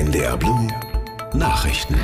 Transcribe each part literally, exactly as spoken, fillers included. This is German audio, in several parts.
N D R Blue Nachrichten.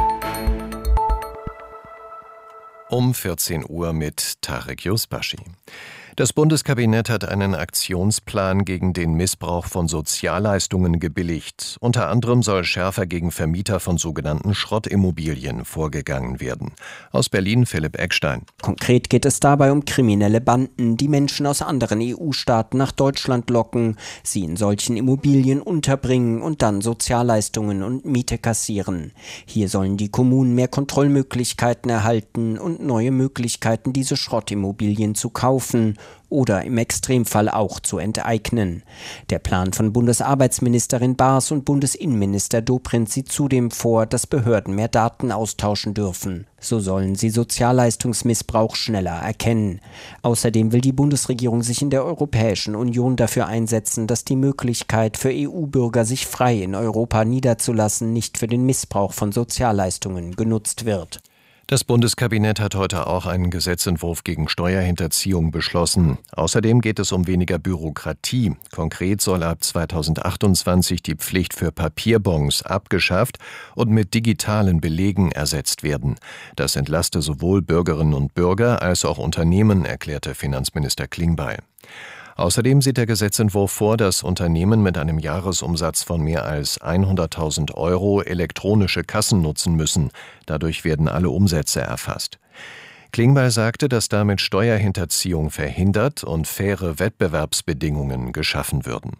Um vierzehn Uhr mit Tarek Yusbashi. Das Bundeskabinett hat einen Aktionsplan gegen den Missbrauch von Sozialleistungen gebilligt. Unter anderem soll schärfer gegen Vermieter von sogenannten Schrottimmobilien vorgegangen werden. Aus Berlin Philipp Eckstein. Konkret geht es dabei um kriminelle Banden, die Menschen aus anderen E U-Staaten nach Deutschland locken, sie in solchen Immobilien unterbringen und dann Sozialleistungen und Miete kassieren. Hier sollen die Kommunen mehr Kontrollmöglichkeiten erhalten und neue Möglichkeiten, diese Schrottimmobilien zu kaufen oder im Extremfall auch zu enteignen. Der Plan von Bundesarbeitsministerin Baas und Bundesinnenminister Dobrindt sieht zudem vor, dass Behörden mehr Daten austauschen dürfen. So sollen sie Sozialleistungsmissbrauch schneller erkennen. Außerdem will die Bundesregierung sich in der Europäischen Union dafür einsetzen, dass die Möglichkeit für E U-Bürger, sich frei in Europa niederzulassen, nicht für den Missbrauch von Sozialleistungen genutzt wird. Das Bundeskabinett hat heute auch einen Gesetzentwurf gegen Steuerhinterziehung beschlossen. Außerdem geht es um weniger Bürokratie. Konkret soll ab zweitausendachtundzwanzig die Pflicht für Papierbons abgeschafft und mit digitalen Belegen ersetzt werden. Das entlaste sowohl Bürgerinnen und Bürger als auch Unternehmen, erklärte Finanzminister Klingbeil. Außerdem sieht der Gesetzentwurf vor, dass Unternehmen mit einem Jahresumsatz von mehr als hunderttausend Euro elektronische Kassen nutzen müssen. Dadurch werden alle Umsätze erfasst. Klingbeil sagte, dass damit Steuerhinterziehung verhindert und faire Wettbewerbsbedingungen geschaffen würden.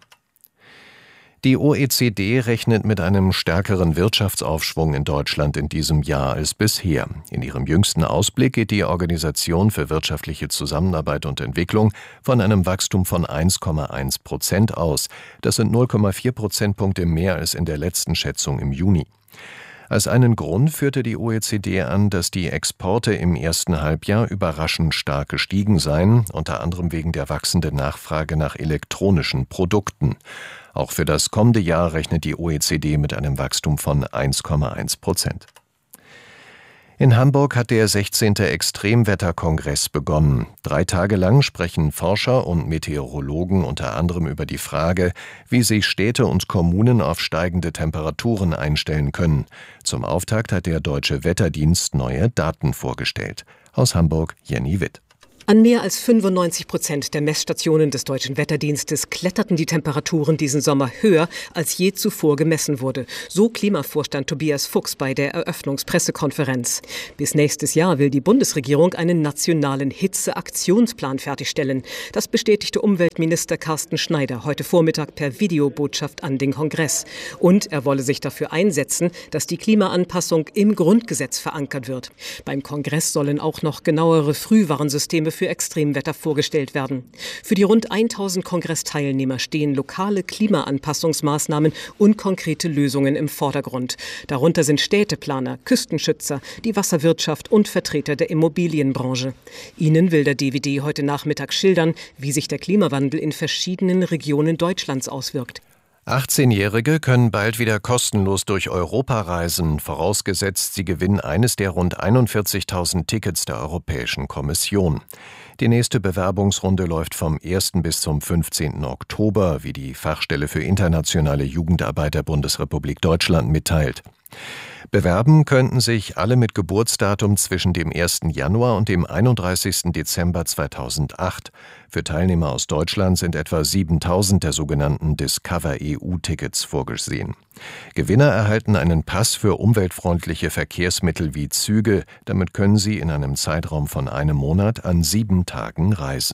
Die O E C D rechnet mit einem stärkeren Wirtschaftsaufschwung in Deutschland in diesem Jahr als bisher. In ihrem jüngsten Ausblick geht die Organisation für wirtschaftliche Zusammenarbeit und Entwicklung von einem Wachstum von eins Komma eins Prozent aus. Das sind null Komma vier Prozentpunkte mehr als in der letzten Schätzung im Juni. Als einen Grund führte die O E C D an, dass die Exporte im ersten Halbjahr überraschend stark gestiegen seien, unter anderem wegen der wachsenden Nachfrage nach elektronischen Produkten. Auch für das kommende Jahr rechnet die O E C D mit einem Wachstum von eins Komma eins Prozent. In Hamburg hat der sechzehnte Extremwetterkongress begonnen. Drei Tage lang sprechen Forscher und Meteorologen unter anderem über die Frage, wie sich Städte und Kommunen auf steigende Temperaturen einstellen können. Zum Auftakt hat der Deutsche Wetterdienst neue Daten vorgestellt. Aus Hamburg Jenny Witt. An mehr als fünfundneunzig Prozent der Messstationen des Deutschen Wetterdienstes kletterten die Temperaturen diesen Sommer höher, als je zuvor gemessen wurde. So Klimavorstand Tobias Fuchs bei der Eröffnungspressekonferenz. Bis nächstes Jahr will die Bundesregierung einen nationalen Hitzeaktionsplan fertigstellen. Das bestätigte Umweltminister Carsten Schneider heute Vormittag per Videobotschaft an den Kongress. Und er wolle sich dafür einsetzen, dass die Klimaanpassung im Grundgesetz verankert wird. Beim Kongress sollen auch noch genauere Frühwarnsysteme für Extremwetter vorgestellt werden. Für die rund tausend Kongressteilnehmer stehen lokale Klimaanpassungsmaßnahmen und konkrete Lösungen im Vordergrund. Darunter sind Städteplaner, Küstenschützer, die Wasserwirtschaft und Vertreter der Immobilienbranche. Ihnen will der D W D heute Nachmittag schildern, wie sich der Klimawandel in verschiedenen Regionen Deutschlands auswirkt. achtzehnjährige können bald wieder kostenlos durch Europa reisen, vorausgesetzt, sie gewinnen eines der rund einundvierzigtausend Tickets der Europäischen Kommission. Die nächste Bewerbungsrunde läuft vom ersten bis zum fünfzehnten Oktober, wie die Fachstelle für internationale Jugendarbeit der Bundesrepublik Deutschland mitteilt. Bewerben könnten sich alle mit Geburtsdatum zwischen dem ersten Januar und dem einunddreißigsten Dezember zweitausendacht. Für Teilnehmer aus Deutschland sind etwa siebentausend der sogenannten Discover-E U-Tickets vorgesehen. Gewinner erhalten einen Pass für umweltfreundliche Verkehrsmittel wie Züge. Damit können sie in einem Zeitraum von einem Monat an sieben Tagen reisen.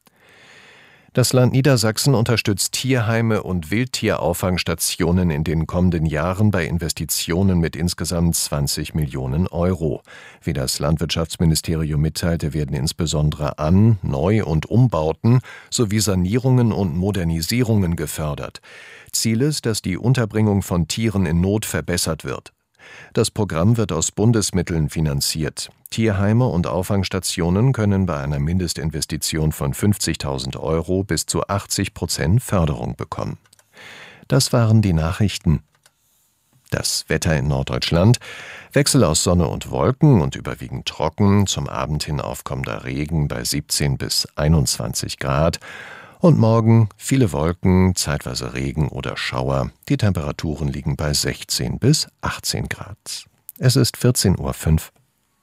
Das Land Niedersachsen unterstützt Tierheime und Wildtierauffangstationen in den kommenden Jahren bei Investitionen mit insgesamt zwanzig Millionen Euro. Wie das Landwirtschaftsministerium mitteilte, werden insbesondere An-, Neu- und Umbauten sowie Sanierungen und Modernisierungen gefördert. Ziel ist, dass die Unterbringung von Tieren in Not verbessert wird. Das Programm wird aus Bundesmitteln finanziert. Tierheime und Auffangstationen können bei einer Mindestinvestition von fünfzigtausend Euro bis zu achtzig Prozent Förderung bekommen. Das waren die Nachrichten. Das Wetter in Norddeutschland: Wechsel aus Sonne und Wolken und überwiegend trocken, zum Abend hin aufkommender Regen bei siebzehn bis einundzwanzig Grad. Und morgen viele Wolken, zeitweise Regen oder Schauer. Die Temperaturen liegen bei sechzehn bis achtzehn Grad. Es ist vierzehn Uhr fünf.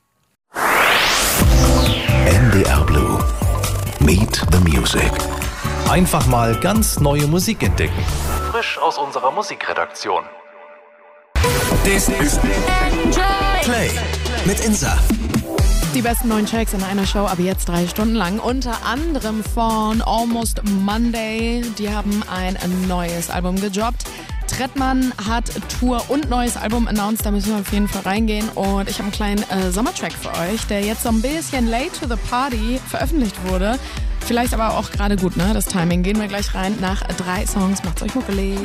N D R Blue. Meet the Music. Einfach mal ganz neue Musik entdecken. Frisch aus unserer Musikredaktion. This is Play mit Insa. Die besten neuen Tracks in einer Show, aber jetzt drei Stunden lang. Unter anderem von Almost Monday. Die haben ein neues Album gedroppt. Trettmann hat Tour und neues Album announced, da müssen wir auf jeden Fall reingehen. Und ich habe einen kleinen äh, Sommertrack für euch, der jetzt so ein bisschen late to the party veröffentlicht wurde. Vielleicht aber auch gerade gut, ne? Das Timing. Gehen wir gleich rein nach drei Songs. Macht's euch muckelig.